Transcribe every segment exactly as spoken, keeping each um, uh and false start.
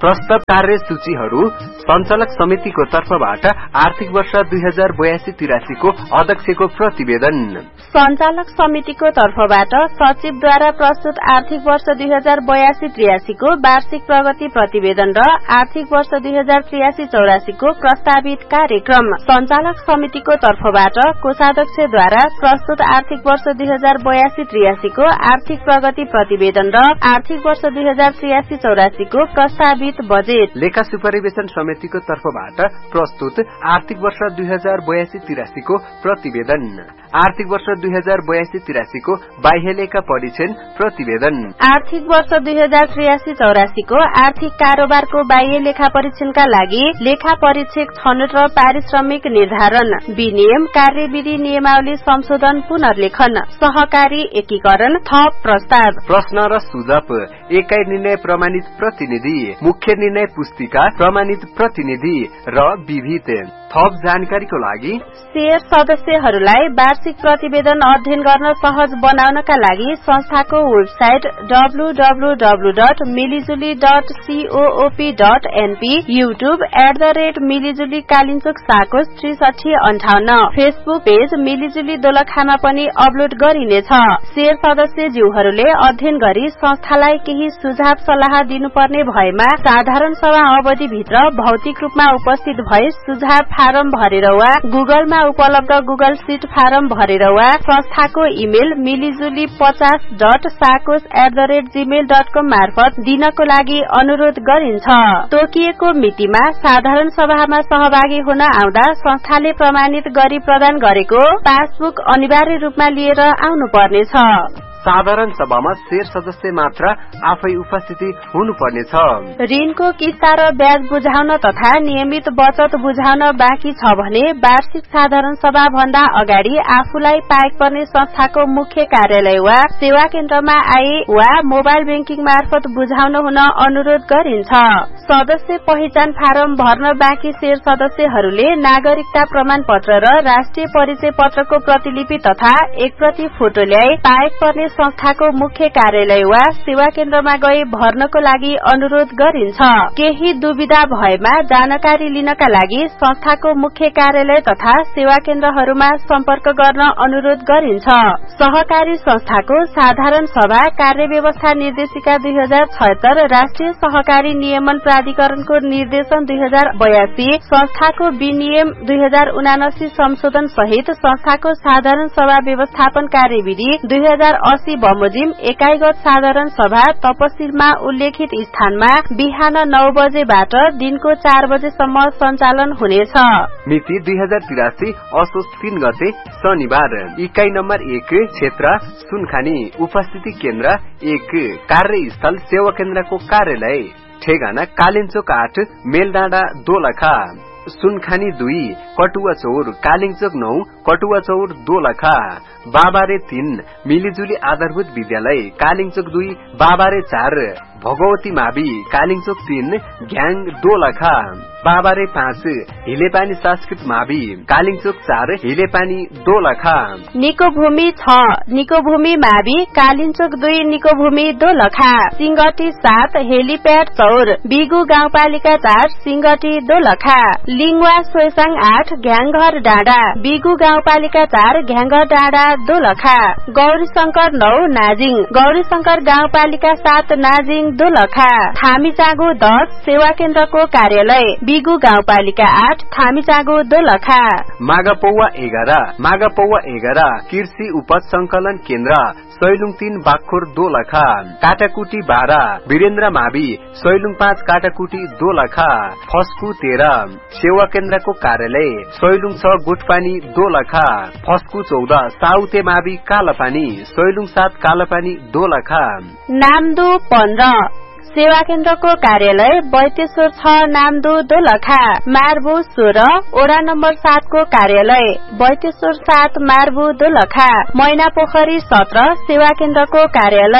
प्रस्ताव कार्यसूचीहरू सञ्चालक समितिको तर्फबाट आर्थिक वर्ष दुई हजार बयासी तिरासी को अध्यक्षको प्रतिवेदन। सञ्चालक समितिको तर्फबाट सचिवद्वारा प्रस्तुत आर्थिक वर्ष दुई हजार बयासी त्रियासी को वार्षिक प्रगति प्रतिवेदन र आर्थिक वर्ष दुई हजार त्रियासी चौरासी को प्रस्तावित कार्यक्रम। सञ्चालक समितिको तर्फबाट कोषाध्यक्षद्वारा प्रस्तुत आर्थिक वर्ष दुई हजार बयासी त्रियासी को आर्थिक प्रगति प्रतिवेदन र आर्थिक वर्ष दुई हजार त्रियासी चौरासी को प्रस्तावित बजेट। लेखा सुपरिवेशन समितिको तर्फबाट प्रस्तुत आर्थिक वर्ष दुई हजार बयासी तिरासी को प्रतिवेदन। आर्थिक वर्ष दुई हजार बयासी तिरासी को बाह्य लेखा परीक्षण प्रतिवेदन। आर्थिक वर्ष दुई हजार त्रियासी चौरासी को आर्थिक कारोबारको बाह्य लेखा परीक्षणका लागि लेखा परीक्षक छनौट र पारिश्रमिक निर्धारण, विनियम, कार्यविधि नियमावली संशोधन, पुनर्लेखन, सहकारी एकीकरण, थप प्रस्ताव, प्रश्न र सुझाव, एकाइ निर्णय प्रमाणित प्रतिनिधि, मुख्य निर्णय पुस्तिका प्रमाणित प्रतिनिधि र विविध। थप जानकारीको लागि शेयर सदस्यहरूलाई वार्षिक प्रतिवेदन अध्ययन गर्न सहज बनाउनका लागि संस्थाको website W W W dot मिलिजुली dot सीओओपी dot NP, YouTube at the rate मिलिजुली Kalinchowk साकोस त्रिसठी अन्ठाउन्न, फेसबुक पेज मिलिजुली दोलखामा पनि अपलोड गरिनेछ। शेयर सदस्यज्यूहरूले अध्ययन गरी संस्थालाई केही सुझाव सल्लाह दिनुपर्ने भएमा साधारण सभा अवधिभित्र भौतिक रूपमा उपस्थित भई सुझाव फारम भरेर वा गुगलमा उपलब्ध गुगल सीट फारम भरेर वा संस्थाको इमेल मिलिजुली पचास dot साकोस at the rate Gmail dot कम मार्फत दिनको लागि अनुरोध गरिन्छ। तोकिएको मितिमा साधारण सभामा सहभागी हुन आउँदा संस्थाले प्रमाणित गरी प्रदान गरेको पासबुक अनिवार्य रूपमा लिएर आउनुपर्नेछ। साधारण सभामा शेयर सदस्य मात्र आफै उपस्थिति हुनुपर्नेछ। ऋणको किस्ता र ब्याज बुझाउन तथा नियमित बचत बुझाउन बाँकी छ भने वार्षिक साधारण सभा भन्दा अगाडि आफूलाई पाएक पर्ने संस्थाको मुख्य कार्यालय वा सेवा केन्द्रमा आए वा मोबाइल ब्याङ्किङ मार्फत बुझाउन हुन अनुरोध गरिन्छ। सदस्य पहिचान फारम भर्न बाँकी शेयर सदस्यहरूले नागरिकता प्रमाण पत्र र राष्ट्रिय परिचय पत्रको प्रतिलिपि तथा एक प्रति फोटो ल्याई पाएक पर्ने संस्थाको मुख्य कार्यालय वा सेवा केन्द्रमा गई भर्नको लागि अनुरोध गरिन्छ। केही दुविधा भएमा जानकारी लिनका लागि संस्थाको मुख्य कार्यालय तथा सेवा केन्द्रहरूमा सम्पर्क गर्न अनुरोध गरिन्छ। सहकारी संस्थाको साधारण सभा कार्यव्यवस्था निर्देशिका दुई हजार छयत्तर, राष्ट्रिय सहकारी नियमन प्राधिकरणको निर्देशन दुई हजार बयासी, संस्थाको विनियम दुई हजार उनासी संशोधन सहित संस्थाको साधारण सभा व्यवस्थापन कार्यविधि दुई हजार अस्सी बमोजिम एकाइगत साधारण सभा तपसिलमा उल्लेखित स्थानमा बिहान नौ बजेबाट दिनको चार बजेसम्म सञ्चालन हुनेछ। मिति दुई हजार तिरासी असोज तीन गते शनिबार। इकाइ नम्बर एक क्षेत्र सुनखानी, उपस्थिति केन्द्र एक, कार्यस्थल सेवा केन्द्रको कार्यालय ठेगाना कालिन्चोक आठ, मेलडाँडा दोलखा। सुनखानी दुई कटुवा चौर, कालिन्चोक नौ, कटुवा चौर दोलखा। बाबारे तीन मिलिजुली आधारभूत विद्यालय कालिन्चोक दुई, बाबारे चार भगवती मावि कालिन्चोक तीन, घ्याङ दोलखा। बाबारे पाँच हिलेपानी संस्कृत मावि कालिन्चोक चार, हिलेपानी दोलखा। निको भूमि छ निकोभूमि मावि कालिन्चोक दुई, निकोभूमि दोलखा। सिंगटी सात हेलिप्याड चौर, बिगु गाउँपालिका चार, सिंगटी दोलखा। लिङवा सोयसाङ आठ, घ्याङघर डाँडा, बिगु गाउँपालिका चार, घ्याङघर डाँडा दोलखा। गौरी शंकर नौ, नाजिङ, गौरी शंकर गाउँपालिका सात, नाजिङ दोलखा। थामीचागो दस सेवा केन्द्रको कार्यालय, बिगु गाउँपालिका आठ, थामीचागो दोलखा। मागापौवा एघार, मागापौवा एघार कृषि उपज संकलन केन्द्र सैलुङ तीन, बाखोर दोलखा। काटाकुटी बाह्र वीरेन्द्र मावि सैलुङ पाँच, काटाकुटी दोलखा। फस्कु तेह्र सेवा केन्द्रको कार्यालय सैलुङ छ, गुटपानी दोलखा। फस्कु चौध साउते मावि कालापानी सैलुङ सात, कालापानी दोलखा। नामदो पन्ध्र सेवा केन्द्रको कार्यालय बैतेश्वर छ, नामदो दोलखा। मार्बु सोह्र ओडा नम्बर सात को कार्यालय बैतेश्वर सात, मार्बु दोलखा। मैना पोखरी सत्र सेवा केन्द्रको कार्यालय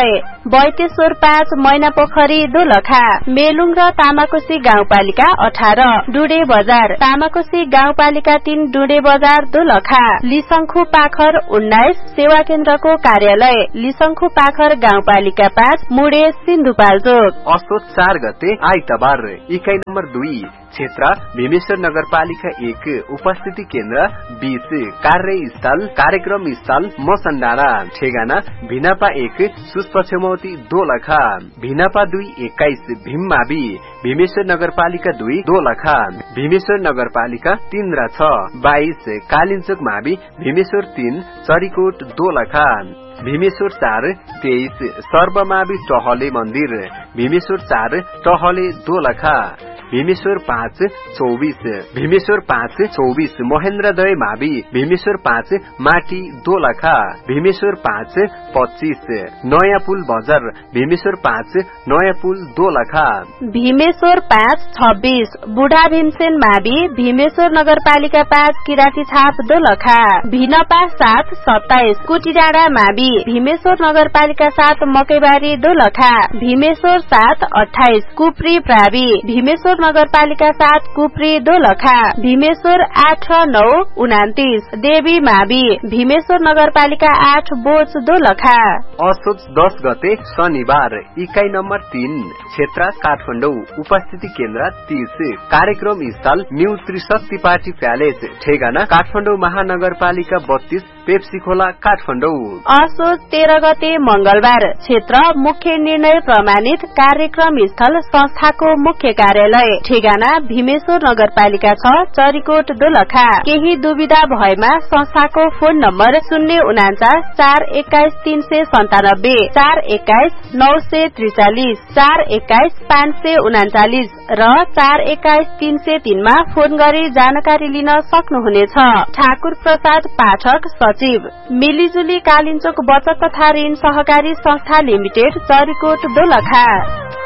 बैतेश्वर पाँच मैनापोखरी दोलखा मेलुङ र तामाकोशी गाउँपालिका अठारह डुडे बजार तामाकोशी गाउँपालिका तीन डुडे बजार दोलखा लिसंखु पाखर उन्नाइस सेवा केन्द्रको कार्यालय लिसंखु पाखर गाउँपालिका पाँच मुडे सिन्धुपाल्चोक। असोज चार गते आइतबार इकाइ नम्बर दुई क्षेत्र भीमेश्वर नगरपालिका एक उपस्थिति केन्द्र बीस कार्यस्थल कार्यक्रम स्थल मसन्डारा ठेगाना भिनापा एक सुस्पछमौती दोलखा भिनापा दुई एक्काइस भीममावि भीमेश्वर नगरपालिका दुई दोलखा भीमेश्वर नगरपालिका तीन र छ बाइस कालिन्चोक मावि भीमेश्वर तीन चरीकोट दोलखा भीमेश्वर चार तेइस सर्वमावि टहले मन्दिर भीमेश्वर चार टहले दोलखा भीमेश्वर पाँच चौबीस भीमेश्वर पाँच चौबीस महेन्द्रदय मावि भीमेश्वर पाँच माटी दोलखा भीमेश्वर पाँच पच्चीस नयाँ पुल बजार भीमेश्वर पाँच नयाँ पुल दोलखा भीमेश्वर पाँच छब्बीस बुढा भीमसेन मावि भीमेश्वर नगरपालिका पाँच किराती छाप दोलखा भिनपा सात सत्ताइस कुटिडाँडा मावि भीमेश्वर नगरपालिका सात मकैबारी दोलखा भीमेश्वर सात अठाइस कुप्री प्रावि भीमेश्वर नगरपालिका सात कुप्री दोलखा भीमेश्वर आठ र नौ उनातिस देवी मावि भीमेश्वर नगरपालिका आठ बोच दोलखा। असोज दस गते शनिबार इकाइ नम्बर तीन क्षेत्र काठमाडौँ उपस्थिति केन्द्र तीस कार्यक्रम स्थल न्यू त्रिशक्ति पार्टी प्यालेस ठेगाना काठमाडौँ महानगरपालिका बत्तीस पेप्सी खोला काठमाडौँ। असोज तेह्र गते मंगलबार क्षेत्र मुख्य निर्णय प्रमाणित कार्यक्रम स्थल संस्थाको मुख्य कार्यालय ठेगाना भीमेश्वर नगरपालिका छ चरीकोट दोलखा केही दुविधा भएमा संस्थाको फोन नम्बर शून्य उनाचास चार एक्काइस तीन सय सन्तानब्बे चार एक्काइस नौ सय त्रिचालिस चार एक्काइस पाँच सय उनाचालिस र चार एक्काइस तीन सय तीनमा फोन गरी जानकारी लिन सक्नुहुनेछ। ठाकुर प्रसाद पाठक सचिव मिलिजुली कालिन्चोक बचत तथा ऋण सहकारी संस्था लिमिटेड चरीकोट दोलखा।